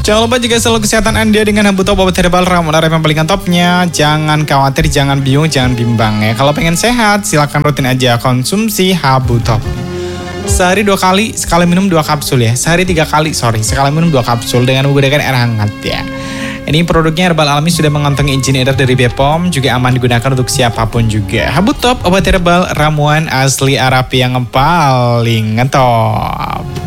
Jangan lupa juga selalu kesehatan Anda dengan Habu Top, obat herbal ramuan Arab yang paling topnya. Jangan khawatir, jangan bingung, jangan bimbang ya. Kalau pengen sehat, silakan rutin aja konsumsi Habu Top. Sehari 2 kali, sekali minum 2 kapsul ya. Sehari 3 kali, sekali minum 2 kapsul dengan menggunakan air hangat ya. Ini produknya herbal alami, sudah mengantongi izin edar dari BPOM, juga aman digunakan untuk siapapun juga. Habu Top, obat herbal ramuan asli Arab yang paling ngetop.